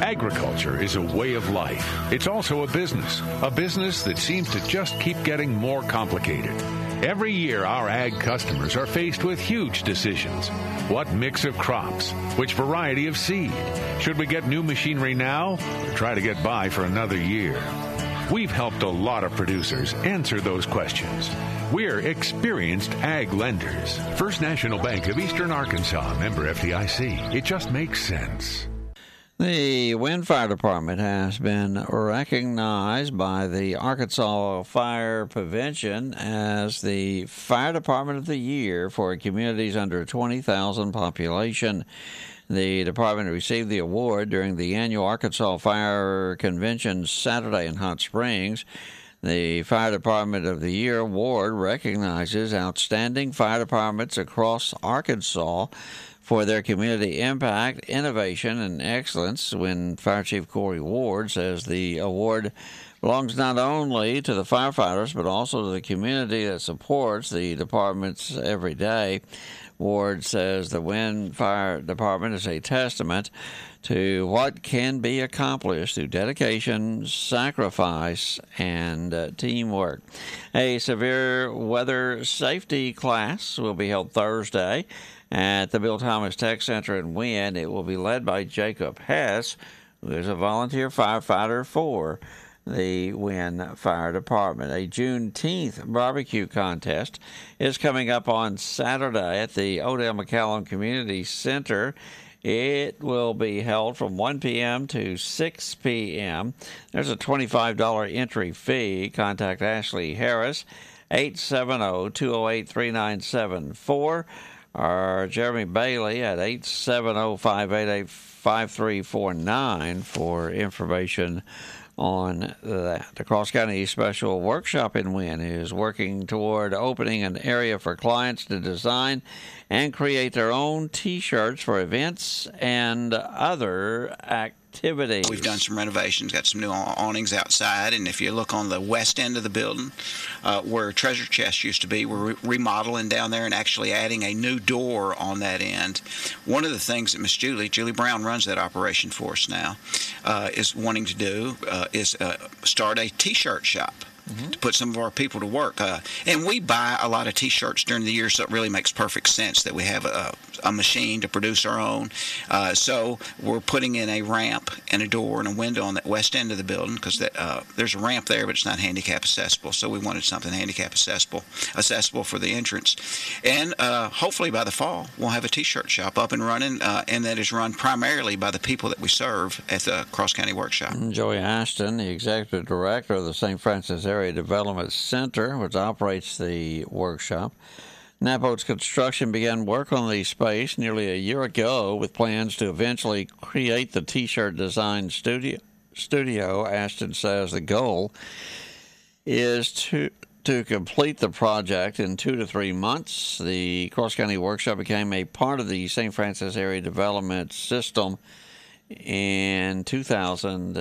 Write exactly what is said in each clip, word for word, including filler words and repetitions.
Agriculture is a way of life. It's also a business, a business that seems to just keep getting more complicated. Every year, our ag customers are faced with huge decisions. What mix of crops? Which variety of seed? Should we get new machinery now or try to get by for another year? We've helped a lot of producers answer those questions. We're experienced ag lenders. First National Bank of Eastern Arkansas, member F D I C. It just makes sense. The Wynne Fire Department has been recognized by the Arkansas Fire Prevention as the Fire Department of the Year for communities under twenty thousand population. The department received the award during the annual Arkansas Fire Convention Saturday in Hot Springs. The Fire Department of the Year award recognizes outstanding fire departments across Arkansas for their community impact, innovation, and excellence. When Fire Chief Corey Ward says the award belongs not only to the firefighters but also to the community that supports the departments every day. Ward says the Wynne Fire Department is a testament to what can be accomplished through dedication, sacrifice, and uh, teamwork. A severe weather safety class will be held Thursday at the Bill Thomas Tech Center in Wynne. It will be led by Jacob Hess, who is a volunteer firefighter for the Wynne Fire Department. A Juneteenth barbecue contest is coming up on Saturday at the Odell McCallum Community Center. It will be held from one p.m. to six p.m. There's a twenty-five dollars entry fee. Contact Ashley Harris, eight seven zero, two zero eight, three nine seven four, or Jeremy Bailey at eight seven zero, five eight eight, five three four nine for information on that. The Cross County Special Workshop in Wynne is working toward opening an area for clients to design and create their own T-shirts for events and other activities. We've done some renovations, got some new awnings outside, and if you look on the west end of the building, uh, where Treasure Chest used to be, we're re- remodeling down there and actually adding a new door on that end. One of the things that Miss Julie, Julie Brown runs that operation for us now, uh, is wanting to do uh, is uh, start a T-shirt shop. Mm-hmm. To put some of our people to work. Uh, and we buy a lot of T-shirts during the year, so it really makes perfect sense that we have a, a machine to produce our own. Uh, so we're putting in a ramp and a door and a window on that west end of the building because uh, there's a ramp there, but it's not handicap accessible. So we wanted something handicap accessible, accessible for the entrance. And uh, hopefully by the fall, we'll have a T-shirt shop up and running, uh, and that is run primarily by the people that we serve at the Cross County Workshop. Joey Ashton, the executive director of the Saint Francis Area Development Center, which operates the workshop. Napo's Construction began work on the space nearly a year ago with plans to eventually create the T-shirt design studio. Studio, Ashton says the goal is to to complete the project in two to three months. The Cross County Workshop became a part of the Saint Francis Area Development System in two thousand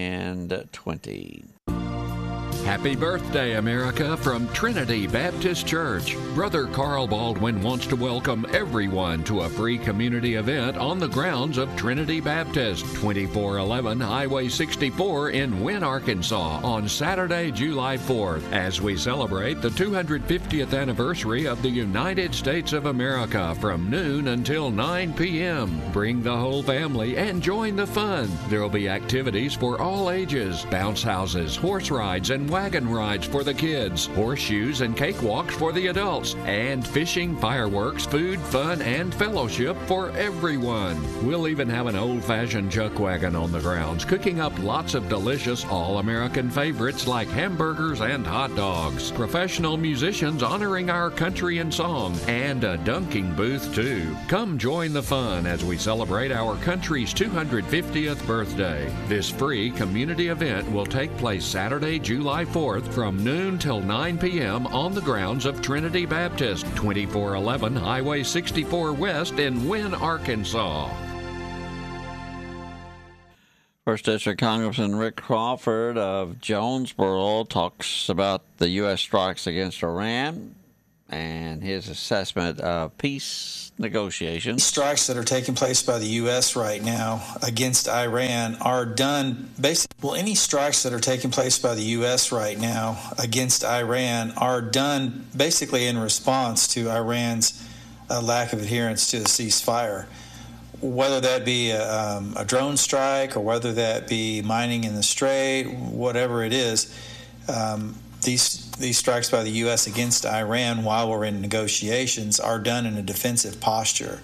twenty. Happy birthday, America, from Trinity Baptist Church. Brother Carl Baldwin wants to welcome everyone to a free community event on the grounds of Trinity Baptist, twenty-four eleven Highway sixty-four in Wynne, Arkansas, on Saturday, July fourth, as we celebrate the two hundred fiftieth anniversary of the United States of America from noon until nine p.m. Bring the whole family and join the fun. There will be activities for all ages, bounce houses, horse rides, and wagon rides for the kids, horseshoes and cakewalks for the adults, and fishing, fireworks, food, fun, and fellowship for everyone. We'll even have an old-fashioned chuck wagon on the grounds, cooking up lots of delicious all-American favorites like hamburgers and hot dogs, professional musicians honoring our country and song, and a dunking booth too. Come join the fun as we celebrate our country's two hundred fiftieth birthday. This free community event will take place Saturday, July fourth from noon till nine p.m. on the grounds of Trinity Baptist, twenty-four eleven Highway sixty-four West in Wynne, Arkansas. First District Congressman Rick Crawford of Jonesboro talks about the U S strikes against Iran and his assessment of peace negotiations. Strikes that are taking place by the U S right now against Iran are done basically. Well, any strikes that are taking place by the U S right now against Iran are done basically in response to Iran's uh, lack of adherence to the ceasefire. Whether that be a, um, a drone strike or whether that be mining in the Strait, whatever it is, um, these these strikes by the U S against Iran while we're in negotiations are done in a defensive posture.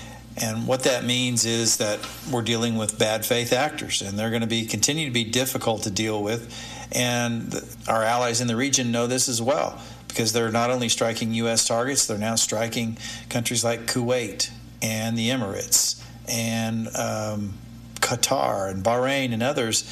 And what that means is that we're dealing with bad faith actors, and they're going to be continue to be difficult to deal with. And our allies in the region know this as well, because they're not only striking U S targets, they're now striking countries like Kuwait and the Emirates and um, Qatar and Bahrain and others.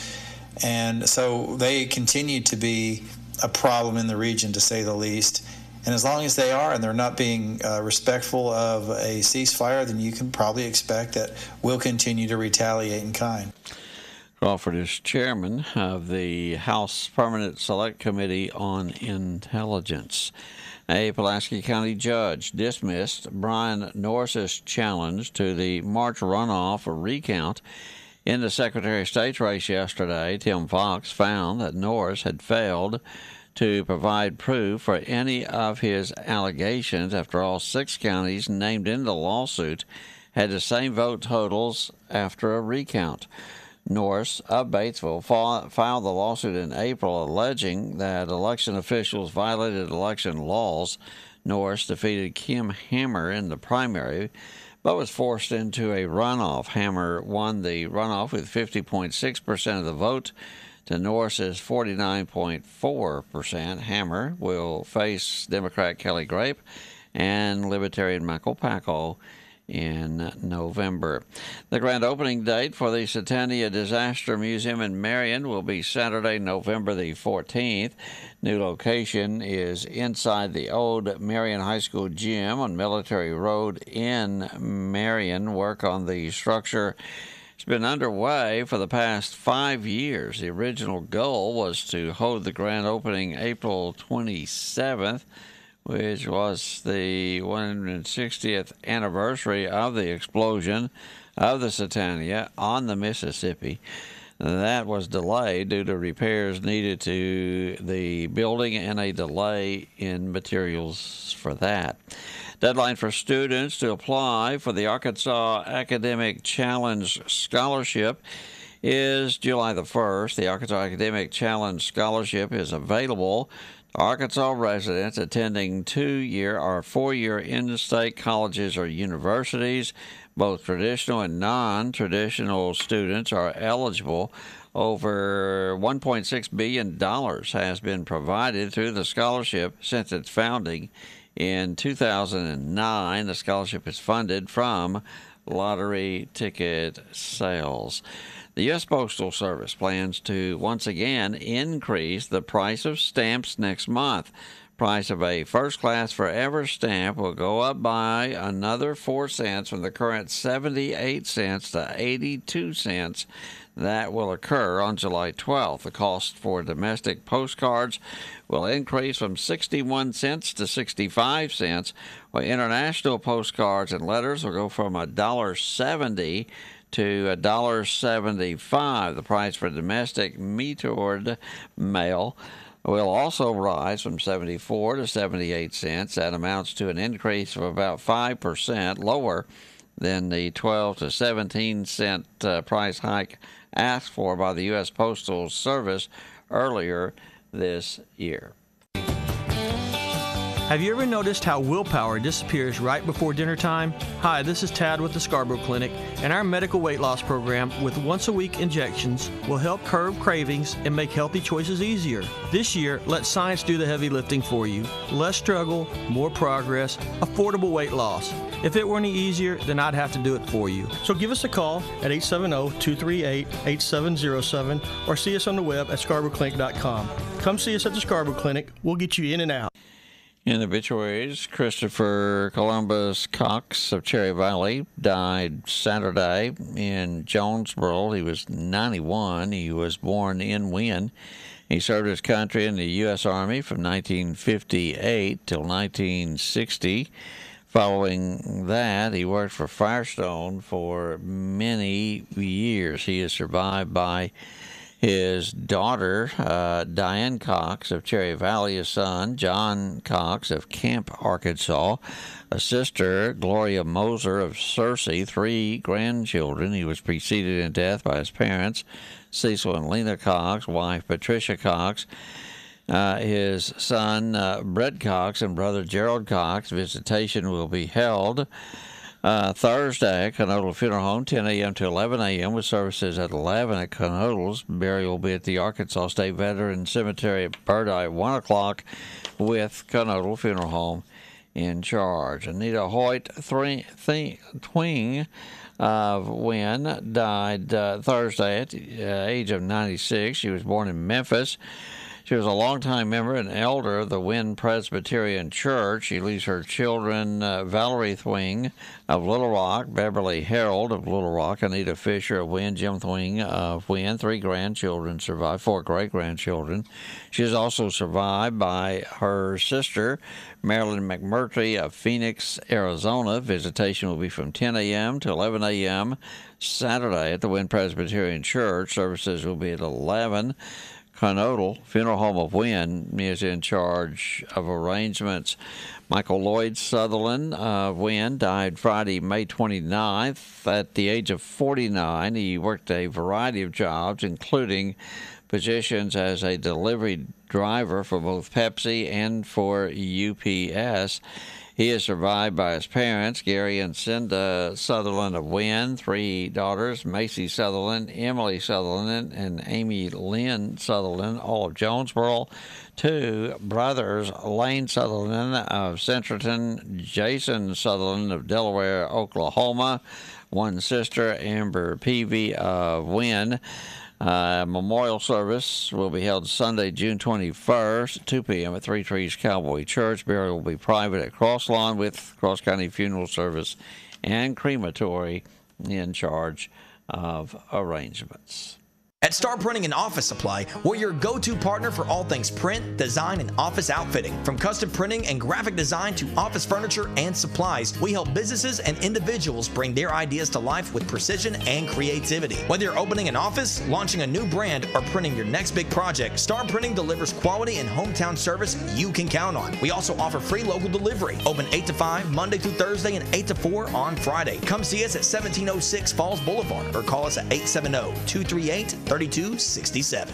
And so they continue to be a problem in the region, to say the least. And as long as they are and they're not being uh, respectful of a ceasefire, then you can probably expect that we'll continue to retaliate in kind. Crawford is chairman of the House Permanent Select Committee on Intelligence. A Pulaski County judge dismissed Brian Norris's challenge to the March runoff or recount in the Secretary of State's race yesterday. Tim Fox found that Norris had failed to provide proof for any of his allegations. After all, six counties named in the lawsuit had the same vote totals after a recount. Norris of Batesville filed the lawsuit in April, alleging that election officials violated election laws. Norris defeated Kim Hammer in the primary, but was forced into a runoff. Hammer won the runoff with fifty point six percent of the vote to Norris's forty-nine point four percent. Hammer will face Democrat Kelly Grape and Libertarian Michael Packo in November. The grand opening date for the Satania Disaster Museum in Marion will be Saturday, November the fourteenth. New location is inside the old Marion High School gym on Military Road in Marion. Work on the structure has been underway for the past five years. The original goal was to hold the grand opening April twenty-seventh, which was the one hundred sixtieth anniversary of the explosion of the Satania on the Mississippi. That was delayed due to repairs needed to the building and a delay in materials for that. Deadline for students to apply for the Arkansas Academic Challenge Scholarship is July the first. The Arkansas Academic Challenge Scholarship is available to Arkansas residents attending two-year or four-year in-state colleges or universities. Both traditional and non-traditional students are eligible. Over one point six billion dollars has been provided through the scholarship since its founding in two thousand nine. The scholarship is funded from lottery ticket sales. The U S Postal Service plans to once again increase the price of stamps next month. Price of a first-class forever stamp will go up by another four cents from the current seventy-eight cents to eighty-two cents. That will occur on July twelfth. The cost for domestic postcards will increase from sixty-one cents to sixty-five cents, while international postcards and letters will go from one dollar seventy to one dollar seventy-five. The price for domestic metered mail will also rise from seventy-four to seventy-eight cents. That amounts to an increase of about five percent, lower than the twelve to seventeen cent uh, price hike asked for by the U S Postal Service earlier this year. Have you ever noticed how willpower disappears right before dinner time? Hi, this is Tad with the Scarborough Clinic, and our medical weight loss program with once-a-week injections will help curb cravings and make healthy choices easier. This year, let science do the heavy lifting for you. Less struggle, more progress, affordable weight loss. If it were any easier, then I'd have to do it for you. So give us a call at eight seven zero, two three eight, eight seven zero seven or see us on the web at scarborough clinic dot com. Come see us at the Scarborough Clinic. We'll get you in and out. In the obituaries, Christopher Columbus Cox of Cherry Valley died Saturday in Jonesboro. He was ninety-one. He was born in Wynne. He served his country in the U S Army from nineteen fifty-eight till nineteen sixty. Following that, he worked for Firestone for many years. He is survived by his daughter, uh, Diane Cox of Cherry Valley, his son, John Cox of Camp, Arkansas, a sister, Gloria Moser of Searcy, three grandchildren. He was preceded in death by his parents, Cecil and Lena Cox, wife Patricia Cox, uh, his son, uh, Brett Cox, and brother Gerald Cox. Visitation will be held Uh, Thursday at Conodle Funeral Home, ten a.m. to eleven a.m. with services at eleven at Conodle's. Burial will be at the Arkansas State Veteran Cemetery at Birdi at one o'clock with Conodle Funeral Home in charge. Anita Hoyt three, th- Twing of Wynne died uh, Thursday at the uh, age of ninety-six. She was born in Memphis. She was a longtime member and elder of the Wynne Presbyterian Church. She leaves her children, uh, Valerie Thwing of Little Rock, Beverly Harold of Little Rock, Anita Fisher of Wynne, Jim Thwing of Wynne. Three grandchildren survived, four great-grandchildren. She is also survived by her sister, Marilyn McMurtry of Phoenix, Arizona. Visitation will be from ten a.m. to eleven a.m. Saturday at the Wynne Presbyterian Church. Services will be at eleven. Conodle Funeral Home of Wynne is in charge of arrangements. Michael Lloyd Sutherland of Wynne died Friday, May twenty-ninth. At the age of forty-nine, he worked a variety of jobs, including positions as a delivery driver for both Pepsi and for U P S. He is survived by his parents, Gary and Cinda Sutherland of Wynne, three daughters, Macy Sutherland, Emily Sutherland, and Amy Lynn Sutherland, all of Jonesboro, two brothers, Lane Sutherland of Centerton, Jason Sutherland of Delaware, Oklahoma, one sister, Amber Peavy of Wynne. Uh, memorial service will be held Sunday, June twenty-first, at two p.m. at Three Trees Cowboy Church. Burial will be private at Cross Lawn with Cross County Funeral Service and Crematory in charge of arrangements. At Star Printing and Office Supply, we're your go-to partner for all things print, design, and office outfitting. From custom printing and graphic design to office furniture and supplies, we help businesses and individuals bring their ideas to life with precision and creativity. Whether you're opening an office, launching a new brand, or printing your next big project, Star Printing delivers quality and hometown service you can count on. We also offer free local delivery. Open eight to five Monday through Thursday and eight to four on Friday. Come see us at seventeen oh six Falls Boulevard or call us at eight seven zero, two three eight, thirty-two sixty-seven.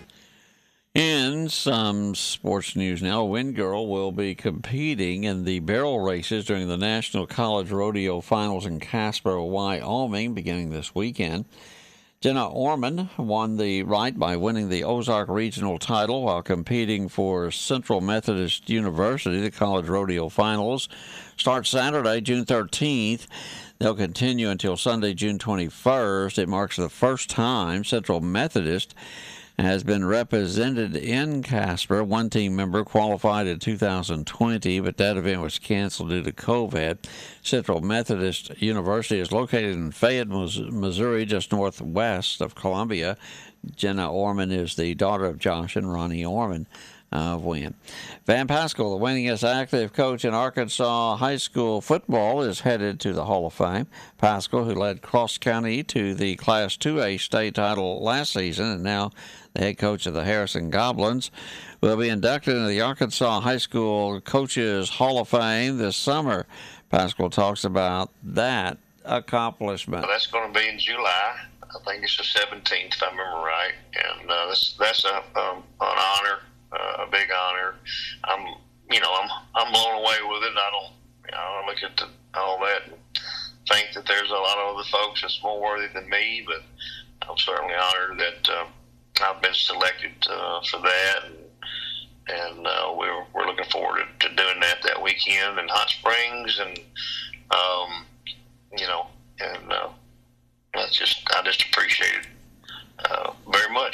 In some sports news now, Wynne Girl will be competing in the barrel races during the National College Rodeo Finals in Casper, Wyoming, beginning this weekend. Jenna Orman won the right by winning the Ozark Regional title while competing for Central Methodist University. The College Rodeo Finals start Saturday, June thirteenth. They'll continue until Sunday, June twenty-first. It marks the first time Central Methodist has been represented in Casper. One team member qualified in two thousand twenty, but that event was canceled due to COVID. Central Methodist University is located in Fayette, Missouri, just northwest of Columbia. Jenna Orman is the daughter of Josh and Ronnie Orman of Wynne. Van Pascal, the winningest active coach in Arkansas high school football, is headed to the Hall of Fame. Pascal, who led Cross County to the Class two A state title last season and now the head coach of the Harrison Goblins, will be inducted into the Arkansas High School Coaches Hall of Fame this summer. Pascal talks about that accomplishment. Well, that's going to be in July. I think it's the seventeenth, if I remember right. And uh, that's, that's a, um, an honor. Uh, a big honor. I'm, you know, I'm I'm blown away with it. I don't, you know, I look at the, all that and think that there's a lot of other folks that's more worthy than me, but I'm certainly honored that uh, I've been selected uh, for that, and, and uh, we're we're looking forward to, to doing that that weekend in Hot Springs, and um, you know, and uh, that's just I just appreciate it uh, very much.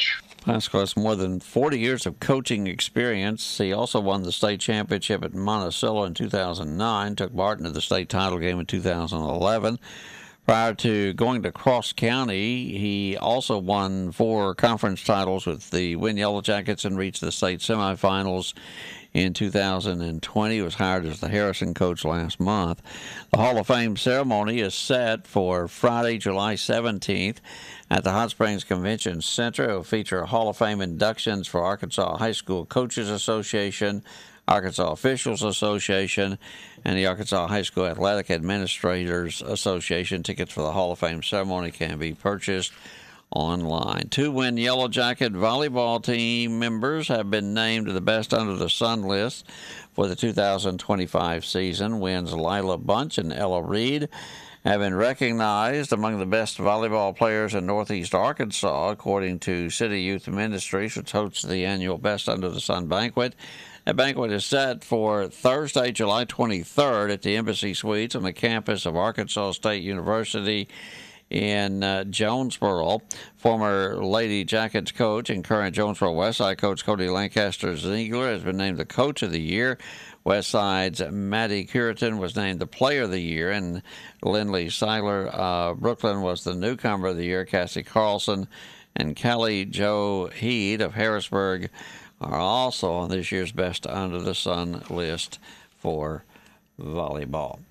Pascal has more than forty years of coaching experience. He also won the state championship at Monticello in two thousand nine, took Barton to the state title game in two thousand eleven. Prior to going to Cross County, he also won four conference titles with the Win Yellow Jackets and reached the state semifinals in two thousand twenty. He was hired as the Harrison coach last month. The Hall of Fame ceremony is set for Friday, July seventeenth at the Hot Springs Convention Center. It will feature Hall of Fame inductions for Arkansas High School Coaches Association, Arkansas Officials Association, and the Arkansas High School Athletic Administrators Association. Tickets for the Hall of Fame ceremony can be purchased online. Two Win Yellow Jacket volleyball team members have been named to the Best Under the Sun list for the two thousand twenty-five season. Win's Lila Bunch and Ella Reed have been recognized among the best volleyball players in Northeast Arkansas, according to City Youth Ministries, which hosts the annual Best Under the Sun banquet. That banquet is set for Thursday, July twenty-third at the Embassy Suites on the campus of Arkansas State University in uh, Jonesboro. Former Lady Jackets coach and current Jonesboro Westside coach Cody Lancaster Ziegler has been named the Coach of the Year. Westside's Maddie Curitan was named the Player of the Year, and Lindley Seiler uh, Brooklyn was the Newcomer of the Year. Cassie Carlson and Kelly Jo Heed of Harrisburg are also on this year's Best Under the Sun list for volleyball.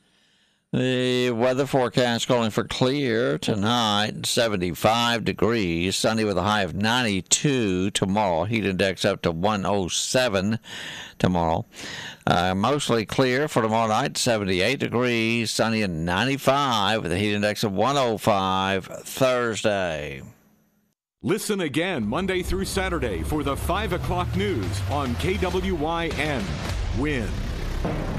The weather forecast calling for clear tonight, seventy-five degrees, sunny with a high of ninety-two tomorrow. Heat index up to one oh seven tomorrow. Uh, mostly clear for tomorrow night, seventy-eight degrees, sunny and ninety-five with a heat index of one oh five Thursday. Listen again Monday through Saturday for the five o'clock news on K W Y N. Win.